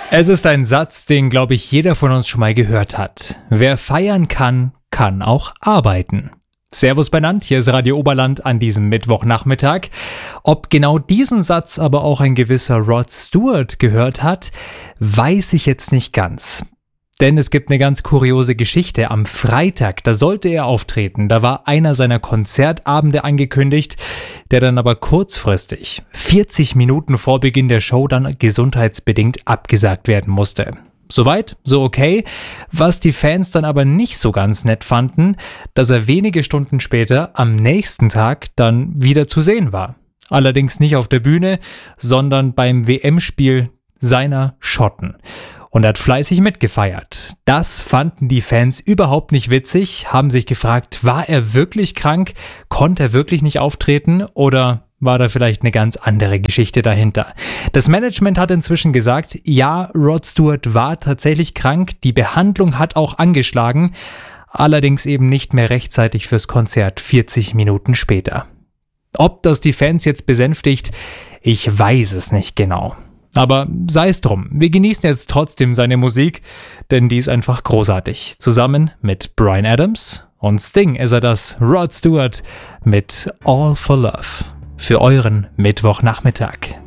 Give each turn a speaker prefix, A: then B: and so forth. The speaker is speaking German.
A: Es ist ein Satz, den, glaube ich, jeder von uns schon mal gehört hat. Wer feiern kann, kann auch arbeiten. Servus benannt, hier ist Radio Oberland an diesem Mittwochnachmittag. Ob genau diesen Satz aber auch ein gewisser Rod Stewart gehört hat, weiß ich jetzt nicht ganz. Denn es gibt eine ganz kuriose Geschichte. Am Freitag, da sollte er auftreten. Da war einer seiner Konzertabende angekündigt, der dann aber kurzfristig, 40 Minuten vor Beginn der Show, dann gesundheitsbedingt abgesagt werden musste. Soweit, so okay. Was die Fans dann aber nicht so ganz nett fanden, dass er wenige Stunden später am nächsten Tag dann wieder zu sehen war. Allerdings nicht auf der Bühne, sondern beim WM-Spiel seiner Schotten. Und er hat fleißig mitgefeiert. Das fanden die Fans überhaupt nicht witzig, haben sich gefragt, war er wirklich krank? Konnte er wirklich nicht auftreten? Oder war da vielleicht eine ganz andere Geschichte dahinter? Das Management hat inzwischen gesagt, ja, Rod Stewart war tatsächlich krank, die Behandlung hat auch angeschlagen, allerdings eben nicht mehr rechtzeitig fürs Konzert 40 Minuten später. Ob das die Fans jetzt besänftigt, ich weiß es nicht genau. Aber sei es drum, wir genießen jetzt trotzdem seine Musik, denn die ist einfach großartig. Zusammen mit Bryan Adams und Sting ist er das, Rod Stewart mit All for Love. Für euren Mittwochnachmittag.